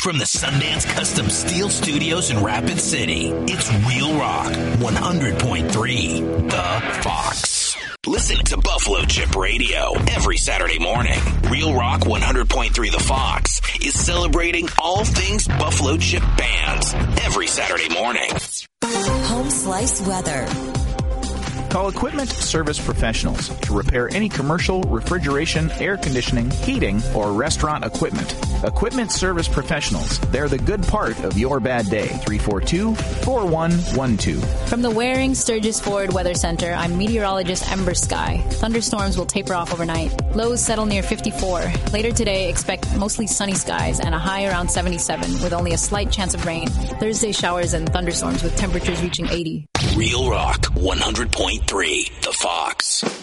From the Sundance Custom Steel Studios in Rapid City, it's Real Rock 100.3 The Fox. Listen to Buffalo Chip Radio every Saturday morning. Real Rock 100.3 The Fox is celebrating all things Buffalo Chip bands every Saturday morning. Home Slice Weather. Call Equipment Service Professionals to repair any commercial, refrigeration, air conditioning, heating, or restaurant equipment. Equipment Service Professionals. They're the good part of your bad day. 342-4112. From the Waring Sturgis Ford Weather Center, I'm meteorologist Ember Sky. Thunderstorms will taper off overnight. Lows settle near 54. Later today, expect mostly sunny skies and a high around 77 with only a slight chance of rain. Thursday, showers and thunderstorms with temperatures reaching 80. Real Rock 100.3 The Fox.